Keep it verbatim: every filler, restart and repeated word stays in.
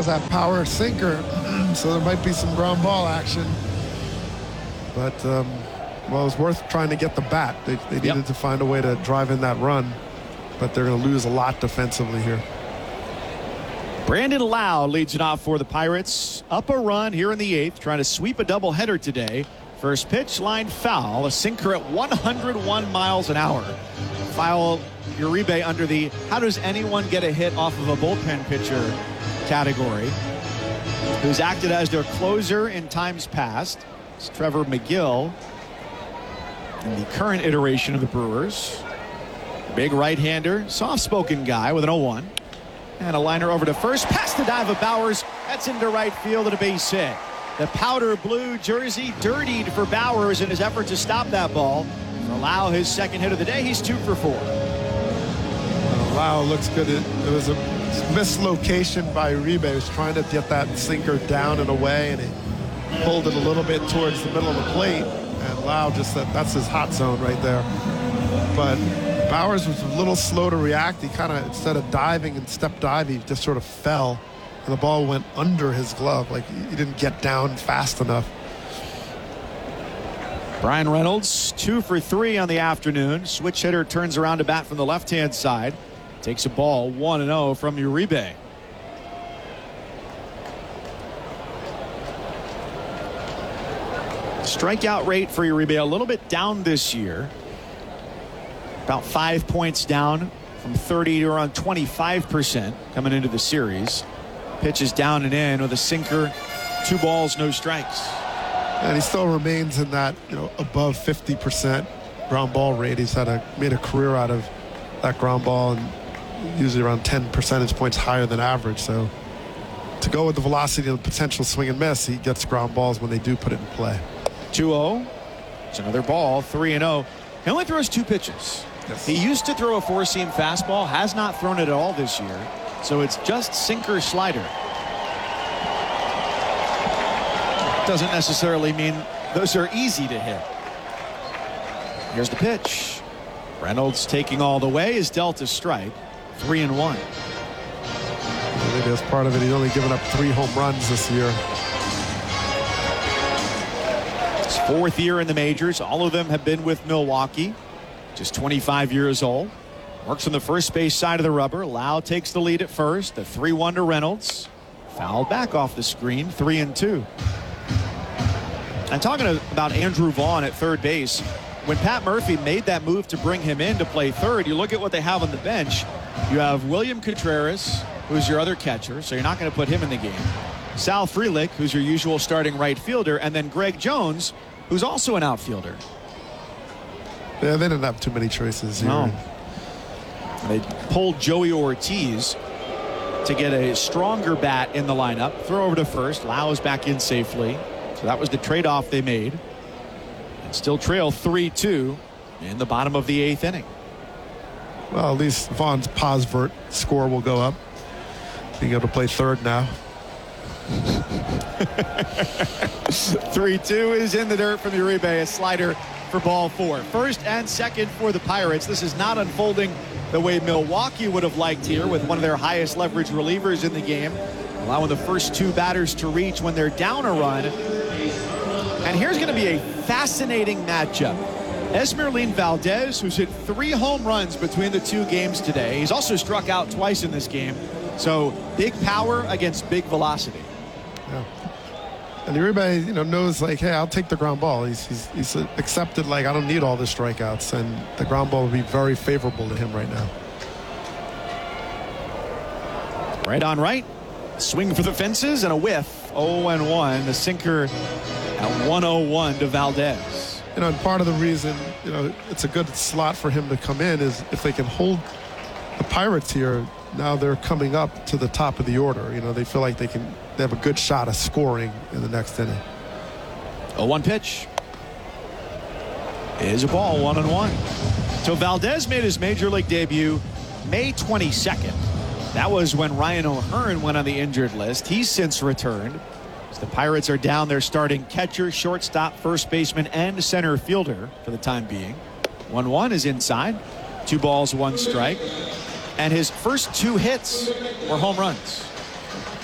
has that power sinker, so there might be some ground ball action. But, um, well, it was worth trying to get the bat. They, they needed yep. to find a way to drive in that run, but they're going to lose a lot defensively here. Brandon Lowe leads it off for the Pirates. Up a run here in the eighth, trying to sweep a doubleheader today. First pitch, line foul, a sinker at one hundred one miles an hour. File Uribe under the how does anyone get a hit off of a bullpen pitcher category, who's acted as their closer in times past. It's Trevor McGill in the current iteration of the Brewers. Big right-hander, soft-spoken guy with an oh one. And a liner over to first, past the dive of Bauers. That's into right field and a base hit. The powder blue jersey dirtied for Bauers in his effort to stop that ball. For Lowe, his second hit of the day, he's two for four. Uh, Lowe looks good. It, it was a mislocation by Uribe. He was trying to get that sinker down and away, and he pulled it a little bit towards the middle of the plate. And Lowe just said that's his hot zone right there. But Bauers was a little slow to react. He kind of, instead of diving and step dive, he just sort of fell. And the ball went under his glove. Like he didn't get down fast enough. Bryan Reynolds, two for three on the afternoon. Switch hitter turns around to bat from the left-hand side. Takes a ball, one and oh from Uribe. Strikeout rate for Uribe a little bit down this year. About five points down from thirty to around twenty-five percent coming into the series. Pitches down and in with a sinker, two balls, no strikes. And he still remains in that, you know, above fifty percent ground ball rate. He's had a made a career out of that ground ball, and usually around ten percentage points higher than average. So to go with the velocity and the potential swing and miss, he gets ground balls when they do put it in play. two oh. It's another ball, three and oh. He only throws two pitches. Yes. He used to throw a four-seam fastball, has not thrown it at all this year. So it's just sinker slider. Doesn't necessarily mean those are easy to hit. Here's the pitch. Reynolds taking all the way, is dealt a strike. Three and one. Maybe that's part of it. He's only given up three home runs this year. His fourth year in the majors. All of them have been with Milwaukee. Just twenty-five years old. Works on the first base side of the rubber. Lowe takes the lead at first. The three one to Reynolds. Fouled back off the screen. Three and two. And talking about Andrew Vaughn at third base, when Pat Murphy made that move to bring him in to play third, you look at what they have on the bench. You have William Contreras, who's your other catcher, so you're not going to put him in the game. Sal Frelick, who's your usual starting right fielder, and then Greg Jones, who's also an outfielder. Yeah, they didn't have too many choices here. No. They pulled Joey Ortiz to get a stronger bat in the lineup. Throw over to first. Lowe is back in safely. So that was the trade-off they made. And still trail three two in the bottom of the eighth inning. Well, at least Vaughn's Posvert score will go up. Being able to play third now. three two is in the dirt from Uribe. A slider for ball four. First and second for the Pirates. This is not unfolding the way Milwaukee would have liked here, with one of their highest leverage relievers in the game, allowing the first two batters to reach when they're down a run. And here's going to be a fascinating matchup. Esmeralin Valdez, who's hit three home runs between the two games today. He's also struck out twice in this game. So big power against big velocity. Yeah. And everybody, you know, knows, like, hey, I'll take the ground ball. He's, he's, he's accepted, like, I don't need all the strikeouts, and the ground ball will be very favorable to him right now. Right on right. Swing for the fences and a whiff. oh and one. The sinker at one oh one to Valdez. You know, and part of the reason, you know, it's a good slot for him to come in is if they can hold the Pirates here. Now they're coming up to the top of the order. You know, they feel like they can, they have a good shot of scoring in the next inning. oh one pitch is a ball, one and one. So Valdez made his major league debut May twenty-second. That was when Ryan O'Hearn went on the injured list. He's since returned. So the Pirates are down their starting catcher, shortstop, first baseman, and center fielder for the time being. one one is inside. Two balls, one strike. And his first two hits were home runs.